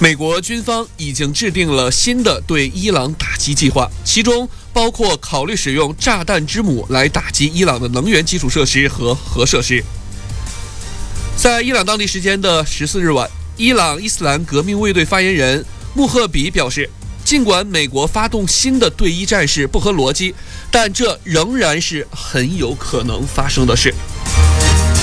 美国军方已经制定了新的对伊朗打击计划，其中包括考虑使用炸弹之母来打击伊朗的能源基础设施和核设施。在伊朗当地时间的14日晚，伊朗伊斯兰革命卫队发言人穆赫比表示，尽管美国发动新的对伊战事不合逻辑，但这仍然是很有可能发生的事。